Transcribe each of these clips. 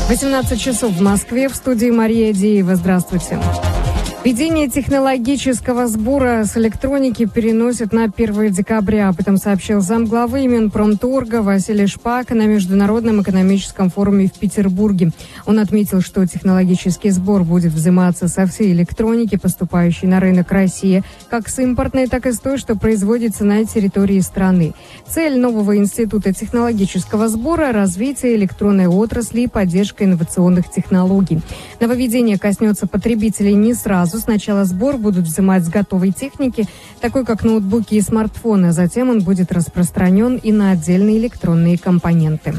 18 часов в Москве. В студии Мария Деева. Здравствуйте. Введение технологического сбора с электроники переносят на 1 декабря. Об этом сообщил замглавы Минпромторга Василий Шпак на Международном экономическом форуме в Петербурге. Он отметил, что технологический сбор будет взиматься со всей электроники, поступающей на рынок России, как с импортной, так и с той, что производится на территории страны. Цель нового института технологического сбора – развитие электронной отрасли и поддержка инновационных технологий. Нововведение коснется потребителей не сразу. Сначала сбор будут взимать с готовой техники, такой как ноутбуки и смартфоны, а затем он будет распространен и на отдельные электронные компоненты.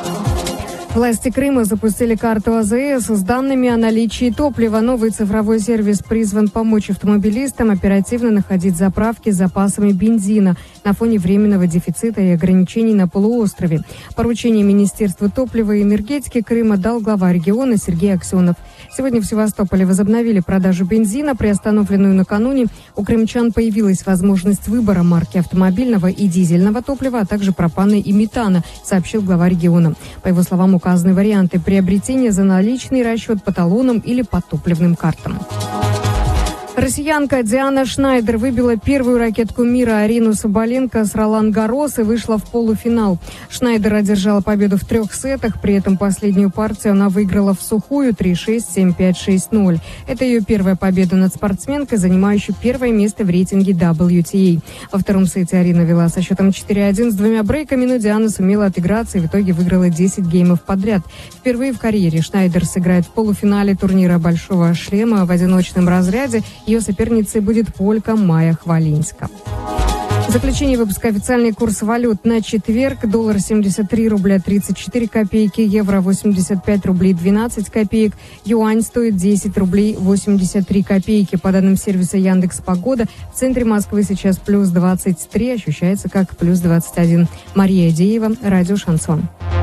Власти Крыма запустили карту АЗС с данными о наличии топлива. Новый цифровой сервис призван помочь автомобилистам оперативно находить заправки с запасами бензина на фоне временного дефицита и ограничений на полуострове. Поручение Министерства топлива и энергетики Крыма дал глава региона Сергей Аксенов. Сегодня в Севастополе возобновили продажу бензина, приостановленную накануне. У крымчан появилась возможность выбора марки автомобильного и дизельного топлива, а также пропана и метана, сообщил глава региона. По его словам, указаны варианты приобретения за наличный расчет по талонам или по топливным картам. Россиянка Диана Шнайдер выбила первую ракетку мира Арину Соболенко с Ролан-Гаррос и вышла в полуфинал. Шнайдер одержала победу в 3 сетах, при этом последнюю партию она выиграла в сухую 3-6, 7-5, 6-0. Это ее первая победа над спортсменкой, занимающей первое место в рейтинге WTA. Во втором сете Арина вела со счетом 4-1 с 2 брейками, но Диана сумела отыграться и в итоге выиграла 10 геймов подряд. Впервые в карьере Шнайдер сыграет в полуфинале турнира «Большого шлема» в одиночном разряде. Ее соперницей будет полька Майя Хвалинска. В заключение выпуска официальный курс валют на четверг. Доллар 73 рубля 34 копейки, евро 85 рублей 12 копеек, юань стоит 10 рублей 83 копейки. По данным сервиса Яндекс.Погода, в центре Москвы сейчас плюс 23, ощущается как плюс 21. Мария Деева, радио «Шансон».